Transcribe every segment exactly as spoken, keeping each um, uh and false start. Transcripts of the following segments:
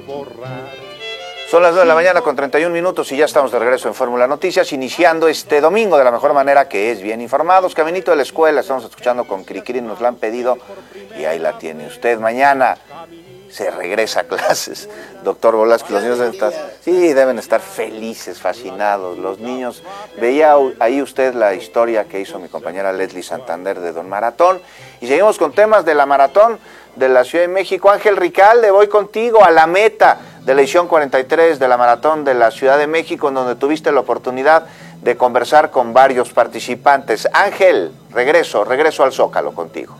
Son las nueve de la mañana con treinta y un minutos y ya estamos de regreso en Fórmula Noticias, iniciando este domingo de la mejor manera, que es bien informados. Caminito de la escuela, estamos escuchando con Cricri, nos la han pedido y ahí la tiene usted. Mañana se regresa a clases. Doctor Volásquez, los niños deben estar, sí, deben estar felices, fascinados. Los niños, veía ahí usted la historia que hizo mi compañera Leslie Santander de Don Maratón. Y seguimos con temas de la maratón de la Ciudad de México. Ángel Ricalde, voy contigo a la meta de la edición cuarenta y tres de la maratón de la Ciudad de México, en donde tuviste la oportunidad de conversar con varios participantes. Ángel, regreso, regreso al Zócalo contigo.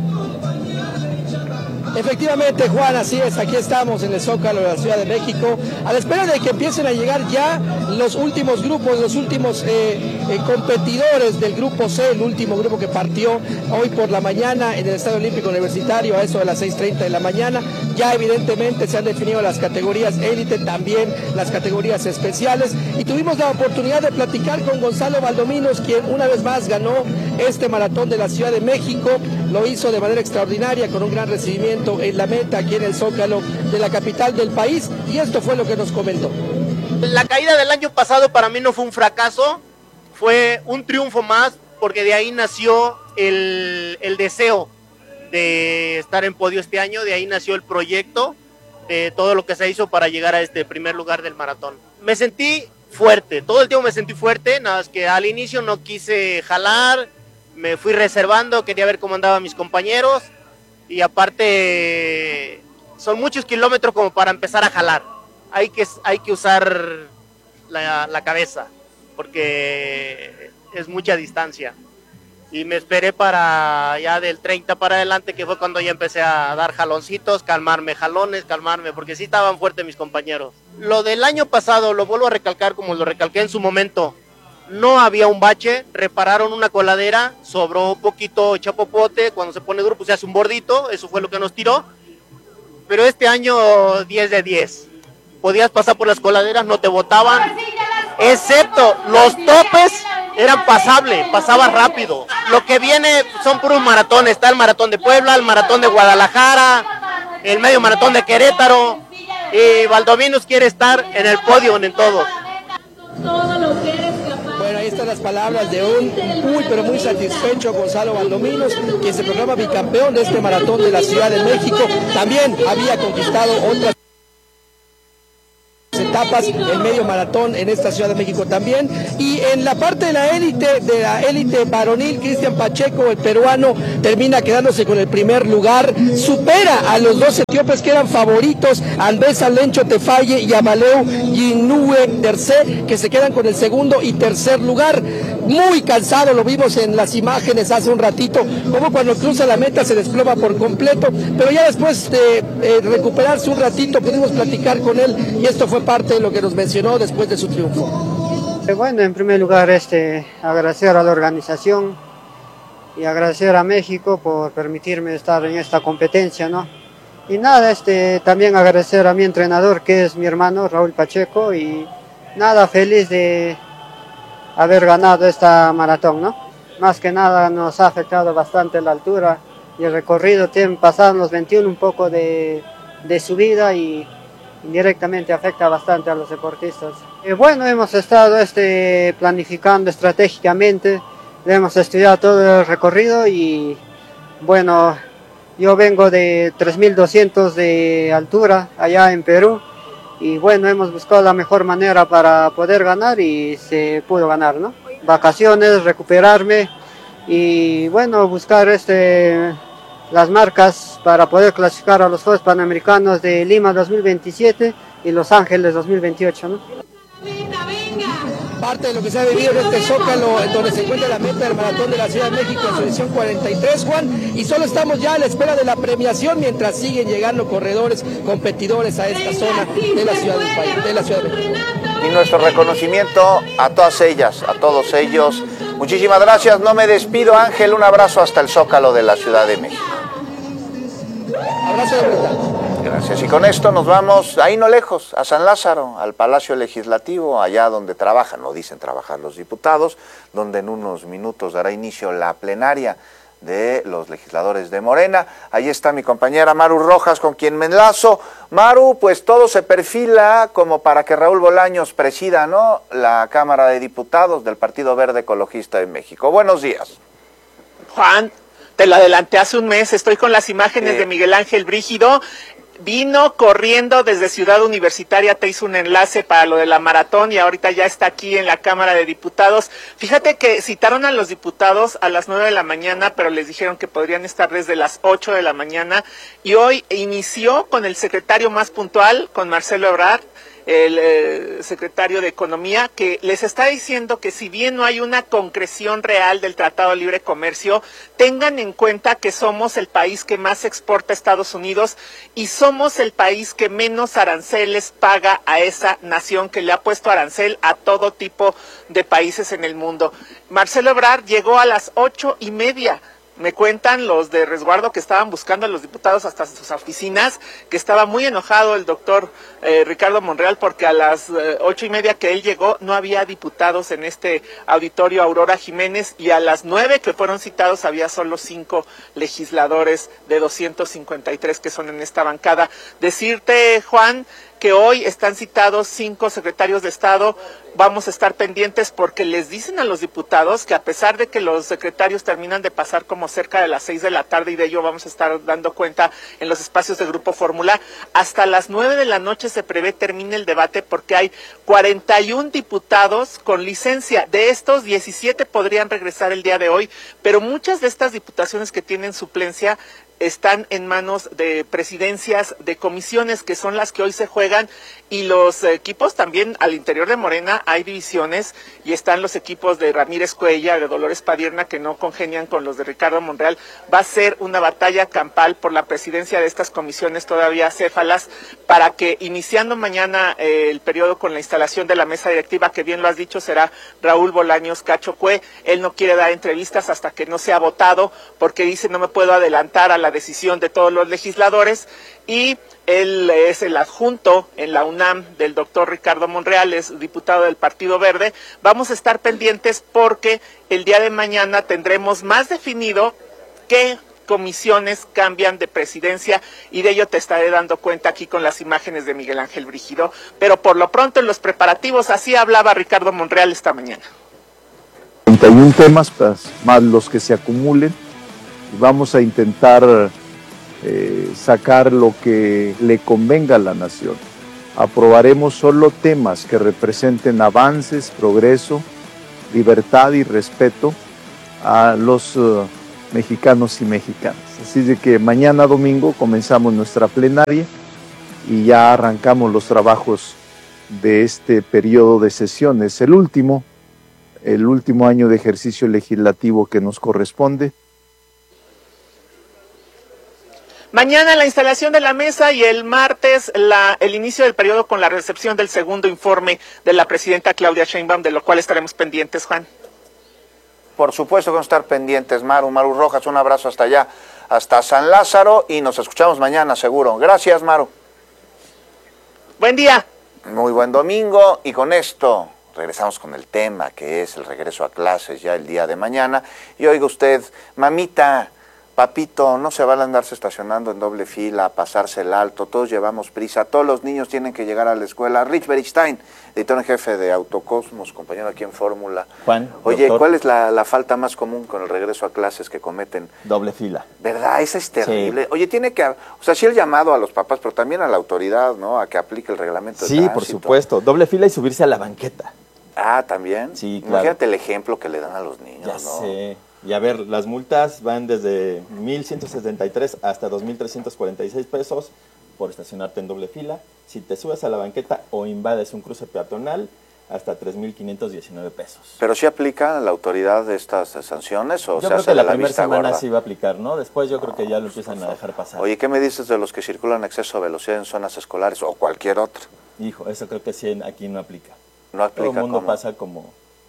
Efectivamente, Juan, así es, aquí estamos en el Zócalo de la Ciudad de México, a la espera de que empiecen a llegar ya los últimos grupos, los últimos eh, eh, competidores del grupo C, el último grupo que partió hoy por la mañana en el Estadio Olímpico Universitario a eso de las seis treinta de la mañana. Ya evidentemente se han definido las categorías élite, también las categorías especiales, y tuvimos la oportunidad de platicar con Gonzalo Valdominos, quien una vez más ganó este maratón de la Ciudad de México. Lo hizo de manera extraordinaria, con un gran recibimiento en la meta aquí en el Zócalo de la capital del país, y esto fue lo que nos comentó. La caída del año pasado para mí no fue un fracaso, fue un triunfo más, porque de ahí nació el, el deseo de estar en podio este año, de ahí nació el proyecto, de todo lo que se hizo para llegar a este primer lugar del maratón. Me sentí fuerte, todo el tiempo me sentí fuerte, nada más que al inicio no quise jalar, me fui reservando, quería ver cómo andaban mis compañeros, y aparte son muchos kilómetros como para empezar a jalar. Hay que, hay que usar la, la cabeza, porque es mucha distancia. Y me esperé para ya del treinta para adelante, que fue cuando ya empecé a dar jaloncitos, calmarme, jalones, calmarme, porque sí estaban fuertes mis compañeros. Lo del año pasado, lo vuelvo a recalcar como lo recalqué en su momento, no había un bache, repararon una coladera, sobró un poquito chapopote, cuando se pone duro pues se hace un bordito, eso fue lo que nos tiró, pero este año diez de diez, podías pasar por las coladeras, no te botaban, excepto los topes eran pasables, pasaba rápido. Lo que viene son puros maratones, está el maratón de Puebla, el maratón de Guadalajara, el medio maratón de Querétaro, y Valdominos quiere estar en el podio en todos. Bueno, ahí están las palabras de un muy pero muy satisfecho Gonzalo Valdominos, quien se proclama bicampeón de este maratón de la Ciudad de México. También había conquistado otras etapas, el medio maratón en esta Ciudad de México también. Y en la parte de la élite, de la élite varonil, Cristian Pacheco, el peruano, termina quedándose con el primer lugar, supera a los dos etíopes que eran favoritos, Andrés Alencho Tefaye y Amaleu Yinue Tercé, que se quedan con el segundo y tercer lugar. Muy cansado, lo vimos en las imágenes hace un ratito, como cuando cruza la meta se desploma por completo, pero ya después de eh, recuperarse un ratito pudimos platicar con él, y esto fue parte de lo que nos mencionó después de su triunfo. Bueno, en primer lugar, este, agradecer a la organización y agradecer a México por permitirme estar en esta competencia, ¿no? Y nada, este, también agradecer a mi entrenador, que es mi hermano Raúl Pacheco, y nada, feliz de haber ganado esta maratón, ¿no? Más que nada nos ha afectado bastante la altura y el recorrido, tienen pasado los veintiuno un poco de, de subida y indirectamente afecta bastante a los deportistas. Eh, bueno, hemos estado este, planificando estratégicamente, hemos estudiado todo el recorrido y bueno, yo vengo de tres mil doscientos de altura allá en Perú y bueno, hemos buscado la mejor manera para poder ganar y se pudo ganar, ¿no? Vacaciones, recuperarme y bueno, buscar este, las marcas para poder clasificar a los Juegos Panamericanos de Lima dos mil veintisiete y Los Ángeles dos mil veintiocho, ¿no? Parte de lo que se ha vivido en este Zócalo, en donde se encuentra la meta del maratón de la Ciudad de México en su edición cuarenta y tres, Juan, y solo estamos ya a la espera de la premiación mientras siguen llegando corredores, competidores a esta zona de la Ciudad del país, de la Ciudad de México. Y nuestro reconocimiento a todas ellas, a todos ellos. Muchísimas gracias, no me despido, Ángel, un abrazo hasta el Zócalo de la Ciudad de México. Abrazo de vuelta. Gracias. Y con esto nos vamos, ahí no lejos, a San Lázaro, al Palacio Legislativo, allá donde trabajan, o dicen trabajar los diputados, donde en unos minutos dará inicio la plenaria de los legisladores de Morena. Ahí está mi compañera Maru Rojas, con quien me enlazo. Maru, pues todo se perfila como para que Raúl Bolaños presida, ¿no?, la Cámara de Diputados del Partido Verde Ecologista de México. Buenos días. Juan, te lo adelanté hace un mes, estoy con las imágenes sí. de Miguel Ángel Brígido. Vino corriendo desde Ciudad Universitaria, te hizo un enlace para lo de la maratón y ahorita ya está aquí en la Cámara de Diputados. Fíjate que citaron a los diputados a las nueve de la mañana, pero les dijeron que podrían estar desde las ocho de la mañana. Y hoy inició con el secretario más puntual, con Marcelo Ebrard, el eh, secretario de Economía, que les está diciendo que si bien no hay una concreción real del Tratado de Libre Comercio, tengan en cuenta que somos el país que más exporta a Estados Unidos y somos el país que menos aranceles paga a esa nación que le ha puesto arancel a todo tipo de países en el mundo. Marcelo Ebrard llegó a las ocho y media. Me cuentan los de resguardo que estaban buscando a los diputados hasta sus oficinas, que estaba muy enojado el doctor eh, Ricardo Monreal porque a las eh, ocho y media que él llegó no había diputados en este auditorio Aurora Jiménez y a las nueve que fueron citados había solo cinco legisladores de doscientos cincuenta y tres que son en esta bancada. Decirte, Juan, que hoy están citados cinco secretarios de Estado. Vamos a estar pendientes porque les dicen a los diputados que a pesar de que los secretarios terminan de pasar como cerca de las seis de la tarde, y de ello vamos a estar dando cuenta en los espacios de Grupo Fórmula, hasta las nueve de la noche se prevé termine el debate porque hay cuarenta y un diputados con licencia. De estos, diecisiete podrían regresar el día de hoy, pero muchas de estas diputaciones que tienen suplencia están en manos de presidencias de comisiones, que son las que hoy se juegan, y los equipos también al interior de Morena hay divisiones, y están los equipos de Ramírez Cuella, de Dolores Padierna, que no congenian con los de Ricardo Monreal. Va a ser una batalla campal por la presidencia de estas comisiones todavía céfalas, para que iniciando mañana eh, el periodo con la instalación de la mesa directiva, que bien lo has dicho, será Raúl Bolaños Cacho Cue. Él no quiere dar entrevistas hasta que no sea votado, porque dice no me puedo adelantar a la decisión de todos los legisladores, y él es el adjunto en la UNAM del doctor Ricardo Monreal, es diputado del Partido Verde. Vamos a estar pendientes porque el día de mañana tendremos más definido qué comisiones cambian de presidencia, y de ello te estaré dando cuenta aquí con las imágenes de Miguel Ángel Brígido. Pero por lo pronto en los preparativos, así hablaba Ricardo Monreal esta mañana. treinta y un temas más los que se acumulen. Vamos a intentar eh, sacar lo que le convenga a la nación. Aprobaremos solo temas que representen avances, progreso, libertad y respeto a los uh, mexicanos y mexicanas. Así de que mañana domingo comenzamos nuestra plenaria y ya arrancamos los trabajos de este periodo de sesiones, el último, el último año de ejercicio legislativo que nos corresponde. Mañana la instalación de la mesa y el martes la, el inicio del periodo con la recepción del segundo informe de la presidenta Claudia Sheinbaum, de lo cual estaremos pendientes, Juan. Por supuesto que vamos a estar pendientes, Maru. Maru Rojas, un abrazo hasta allá, hasta San Lázaro, y nos escuchamos mañana seguro. Gracias, Maru. Buen día. Muy buen domingo, y con esto regresamos con el tema que es el regreso a clases ya el día de mañana. Y oiga usted, mamita, papito, no se van a andarse estacionando en doble fila, a pasarse el alto, todos llevamos prisa, todos los niños tienen que llegar a la escuela. Rich Beristain, editor en jefe de Autocosmos, compañero aquí en Fórmula. Juan, oye, doctor, ¿cuál es la, la falta más común con el regreso a clases que cometen? Doble fila. ¿Verdad? Esa es terrible. Sí. Oye, tiene que, o sea, sí el llamado a los papás, pero también a la autoridad, ¿no? A que aplique el reglamento de Sí, tránsito. por supuesto. Doble fila y subirse a la banqueta. Ah, ¿también? Sí, claro. Imagínate el ejemplo que le dan a los niños, Ya ¿no? sé. Y a ver, las multas van desde mil ciento setenta y tres hasta dos mil trescientos cuarenta y seis pesos por estacionarte en doble fila. Si te subes a la banqueta o invades un cruce peatonal, hasta tres mil quinientos diecinueve pesos. ¿Pero sí aplica la autoridad de estas sanciones o yo se creo hace que la, la primera vista semana gorda? sí va a aplicar, ¿no? Después yo creo que ya lo empiezan a dejar pasar. Oye, ¿qué me dices de los que circulan a exceso de velocidad en zonas escolares o cualquier otra? Hijo, eso creo que sí aquí no aplica. No aplica. Todo el mundo ¿cómo? pasa como...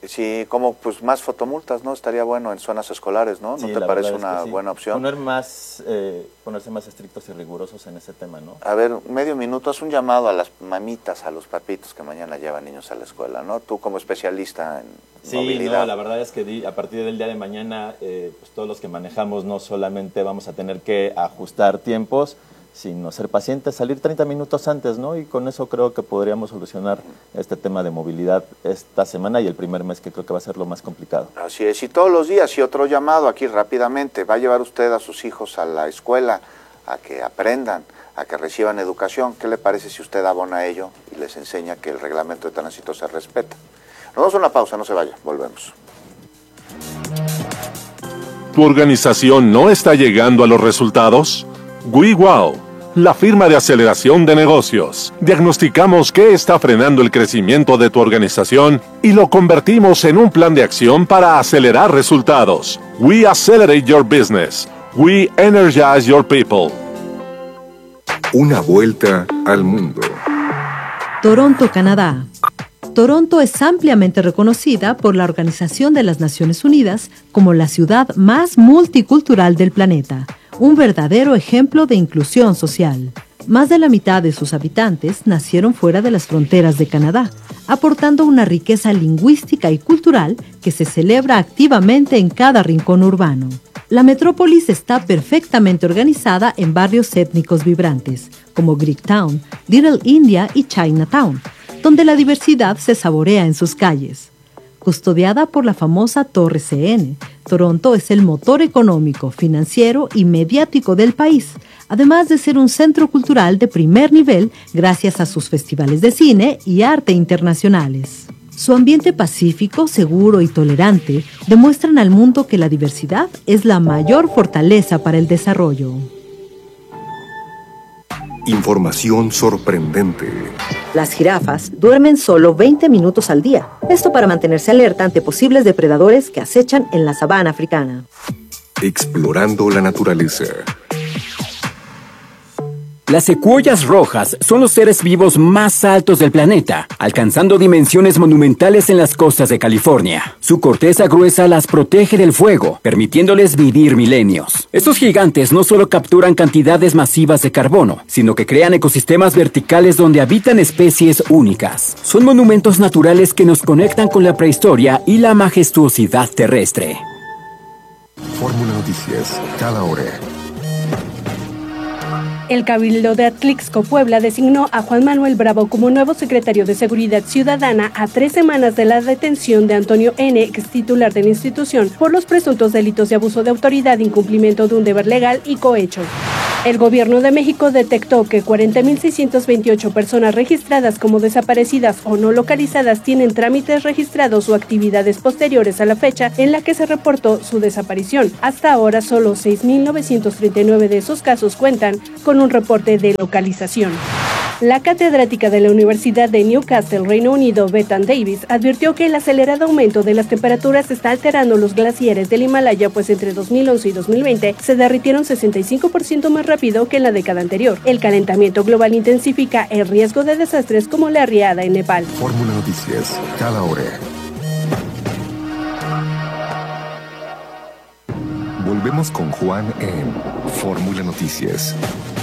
Sí, como pues más fotomultas, ¿no? Estaría bueno en zonas escolares, ¿no? ¿No Sí, te la parece verdad es una que sí. buena opción? Poner más, eh, ponerse más estrictos y rigurosos en ese tema, ¿no? A ver, medio minuto, haz un llamado a las mamitas, a los papitos que mañana llevan niños a la escuela, ¿no? Tú como especialista en Sí, movilidad. no, la verdad es que di, a partir del día de mañana, eh, pues todos los que manejamos no solamente vamos a tener que ajustar tiempos, sino ser pacientes, salir treinta minutos antes, ¿no? Y con eso creo que podríamos solucionar este tema de movilidad esta semana y el primer mes, que creo que va a ser lo más complicado. Así es, y todos los días, y otro llamado aquí rápidamente, va a llevar usted a sus hijos a la escuela, a que aprendan, a que reciban educación. ¿Qué le parece si usted abona a ello y les enseña que el reglamento de tránsito se respeta? Nos damos una pausa, no se vaya, volvemos. ¿Tu organización no está llegando a los resultados? WeWow, la firma de aceleración de negocios. Diagnosticamos qué está frenando el crecimiento de tu organización y lo convertimos en un plan de acción para acelerar resultados. We accelerate your business. We energize your people. Una vuelta al mundo. Toronto, Canadá. Toronto es ampliamente reconocida por la Organización de las Naciones Unidas como la ciudad más multicultural del planeta, un verdadero ejemplo de inclusión social. Más de la mitad de sus habitantes nacieron fuera de las fronteras de Canadá, aportando una riqueza lingüística y cultural que se celebra activamente en cada rincón urbano. La metrópolis está perfectamente organizada en barrios étnicos vibrantes, como Greektown, Little India y Chinatown, donde la diversidad se saborea en sus calles. Custodiada por la famosa Torre C N, Toronto es el motor económico, financiero y mediático del país, además de ser un centro cultural de primer nivel gracias a sus festivales de cine y arte internacionales. Su ambiente pacífico, seguro y tolerante demuestran al mundo que la diversidad es la mayor fortaleza para el desarrollo. Información sorprendente. Las jirafas duermen solo veinte minutos al día. Esto para mantenerse alerta ante posibles depredadores que acechan en la sabana africana. Explorando la naturaleza. Las secuoyas rojas son los seres vivos más altos del planeta, alcanzando dimensiones monumentales en las costas de California. Su corteza gruesa las protege del fuego, permitiéndoles vivir milenios. Estos gigantes no solo capturan cantidades masivas de carbono, sino que crean ecosistemas verticales donde habitan especies únicas. Son monumentos naturales que nos conectan con la prehistoria y la majestuosidad terrestre. Fórmula Noticias, cada hora. El Cabildo de Atlixco, Puebla, designó a Juan Manuel Bravo como nuevo secretario de Seguridad Ciudadana a tres semanas de la detención de Antonio N., ex titular de la institución, por los presuntos delitos de abuso de autoridad, incumplimiento de un deber legal y cohecho. El Gobierno de México detectó que cuarenta mil seiscientas veintiocho personas registradas como desaparecidas o no localizadas tienen trámites registrados o actividades posteriores a la fecha en la que se reportó su desaparición. Hasta ahora, solo seis mil novecientos treinta y nueve de esos casos cuentan con un reporte de localización. La catedrática de la Universidad de Newcastle, Reino Unido, Bethan Davis, advirtió que el acelerado aumento de las temperaturas está alterando los glaciares del Himalaya, pues entre dos mil once y dos mil veinte se derritieron sesenta y cinco por ciento más rápido que en la década anterior. El calentamiento global intensifica el riesgo de desastres como la riada en Nepal. Fórmula Noticias, cada hora. Volvemos con Juan en Fórmula Noticias.